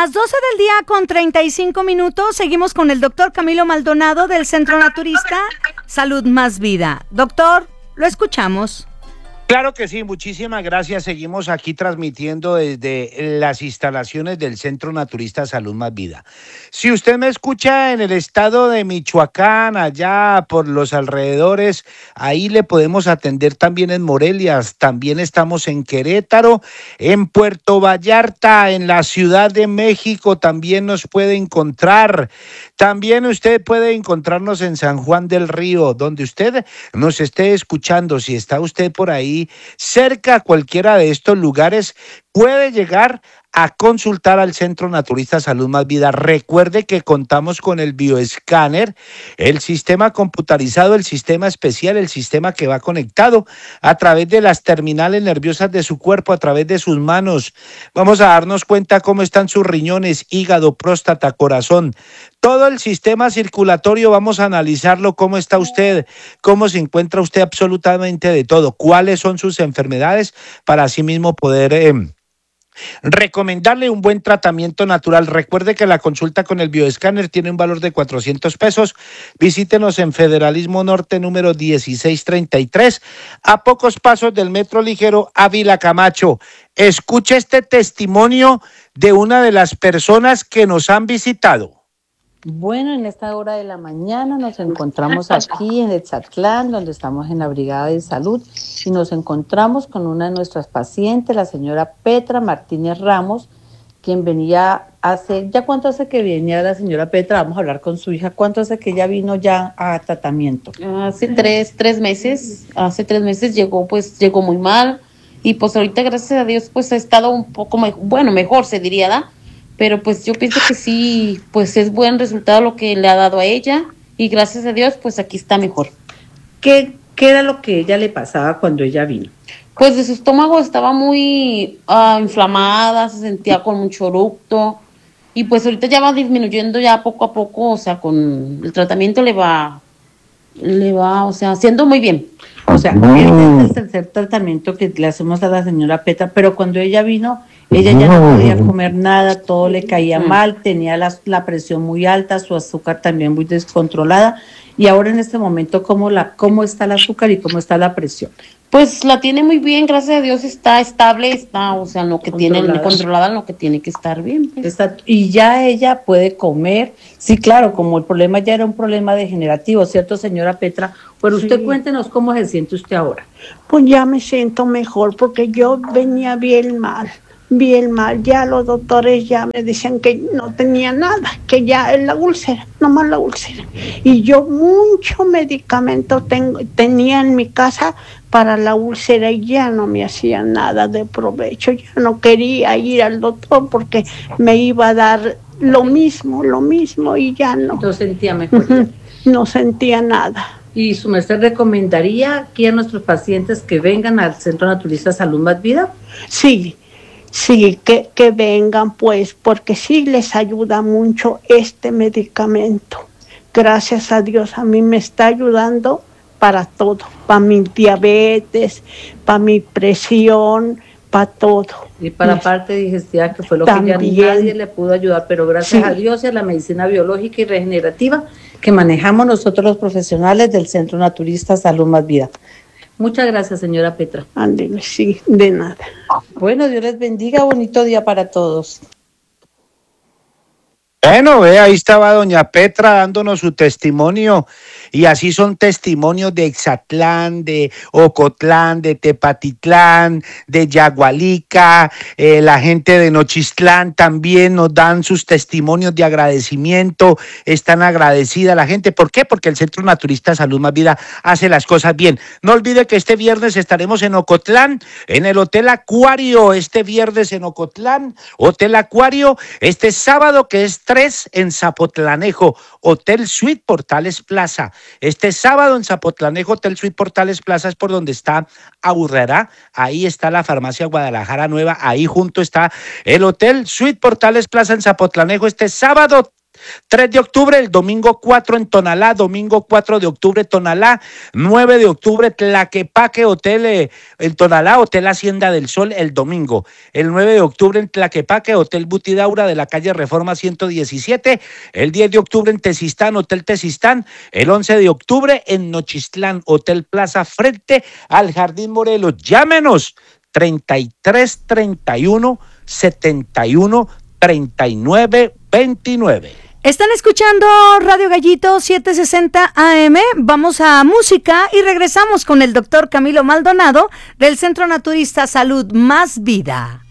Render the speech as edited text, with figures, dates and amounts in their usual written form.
Las 12 del día con 35 minutos, seguimos con el doctor Camilo Maldonado del Centro Naturista Salud Más Vida. Doctor, lo escuchamos. Claro que sí, muchísimas gracias. Seguimos aquí transmitiendo desde las instalaciones del Centro Naturista Salud Más Vida. Si usted me escucha en el estado de Michoacán, allá por los alrededores, ahí le podemos atender también en Morelia, también estamos en Querétaro, en Puerto Vallarta, en la Ciudad de México también nos puede encontrar. También usted puede encontrarnos en San Juan del Río, donde usted nos esté escuchando. Si está usted por ahí cerca a cualquiera de estos lugares, puede llegar a consultar al Centro Naturista Salud Más Vida. Recuerde que contamos con el bioescáner, el sistema computarizado, el sistema especial, el sistema que va conectado a través de las terminales nerviosas de su cuerpo, a través de sus manos. Vamos a darnos cuenta cómo están sus riñones, hígado, próstata, corazón. Todo el sistema circulatorio vamos a analizarlo, cómo está usted, cómo se encuentra usted, absolutamente de todo, cuáles son sus enfermedades, para así mismo poder recomendarle un buen tratamiento natural. Recuerde que la consulta con el bioescáner tiene un valor de 400 pesos. Visítenos en Federalismo Norte número 1633, a pocos pasos del Metro Ligero Ávila Camacho. Escuche este testimonio de una de las personas que nos han visitado. Bueno, en esta hora de la mañana nos encontramos aquí en Etzatlán, donde estamos en la Brigada de Salud, y nos encontramos con una de nuestras pacientes, la señora Petra Martínez Ramos, quien venía ¿ya cuánto hace que venía la señora Petra? Vamos a hablar con su hija. ¿Cuánto hace que ella vino ya a tratamiento? Hace tres meses, llegó muy mal, y pues ahorita gracias a Dios pues ha estado un poco mejor se diría, ¿verdad? Pero pues yo pienso que sí, pues es buen resultado lo que le ha dado a ella, y gracias a Dios pues aquí está mejor. ¿Qué era lo que ella le pasaba cuando ella vino? Pues de su estómago estaba muy inflamada, se sentía con mucho eructo, y pues ahorita ya va disminuyendo ya poco a poco, o sea, con el tratamiento le va, o sea, haciendo muy bien. O sea, este es el tercer tratamiento que le hacemos a la señora Petra, pero cuando ella vino, ella ya no podía comer nada, todo le caía mal, tenía la presión muy alta, su azúcar también muy descontrolada. Y ahora en este momento, ¿cómo está el azúcar y cómo está la presión? Pues la tiene muy bien, gracias a Dios está estable, está, o sea, lo que controlada, lo que tiene que estar bien. Pues. Y ya ella puede comer. Sí, claro, como el problema ya era un problema degenerativo, ¿cierto, señora Petra? Pero usted sí. Cuéntenos cómo se siente usted ahora. Pues ya me siento mejor, porque yo venía bien mal. Ya los doctores ya me decían que no tenía nada, que ya es la úlcera, nomás la úlcera. Y yo mucho medicamento tenía en mi casa para la úlcera y ya no me hacía nada de provecho. Ya no quería ir al doctor porque me iba a dar lo mismo y ya no. ¿No sentía mejor? No sentía nada. ¿Y su merced recomendaría aquí a nuestros pacientes que vengan al Centro Naturista Salud Más Vida? Sí, que vengan pues, porque sí les ayuda mucho este medicamento. Gracias a Dios, a mí me está ayudando para todo, para mi diabetes, para mi presión, para todo. Y para la parte digestiva, que fue lo también, que ya nadie le pudo ayudar, pero gracias a Dios y a la medicina biológica y regenerativa que manejamos nosotros los profesionales del Centro Naturista Salud Más Vida. Muchas gracias, señora Petra. Ándele, sí, de nada. Bueno, Dios les bendiga, bonito día para todos. Bueno, ahí estaba doña Petra dándonos su testimonio, y así son testimonios de Etzatlán, de Ocotlán, de Tepatitlán, de Yagualica, la gente de Nochistlán también nos dan sus testimonios de agradecimiento, están agradecida la gente. ¿Por qué? Porque el Centro Naturista Salud Más Vida hace las cosas bien. No olvide que este viernes estaremos en Ocotlán, en el Hotel Acuario, este viernes en Ocotlán, Hotel Acuario, este sábado que es 3 en Zapotlanejo, Hotel Suite Portales Plaza. Este sábado en Zapotlanejo, Hotel Suite Portales Plaza, es por donde está Aburrera, ahí está la farmacia Guadalajara Nueva, ahí junto está el Hotel Suite Portales Plaza en Zapotlanejo. Este sábado 3 de octubre, el domingo 4 en Tonalá, domingo 4 de octubre Tonalá, 9 de octubre Tlaquepaque, hotel en Tonalá, Hotel Hacienda del Sol el domingo. El 9 de octubre en Tlaquepaque, Hotel Butidaura de la calle Reforma 117. El 10 de octubre en Tezistán, Hotel Tezistán. El 11 de octubre en Nochistlán, Hotel Plaza frente al Jardín Morelos. Llámenos 33 31 71 39 29. Están escuchando Radio Gallito 760 AM. Vamos a música y regresamos con el doctor Camilo Maldonado del Centro Naturista Salud Más Vida.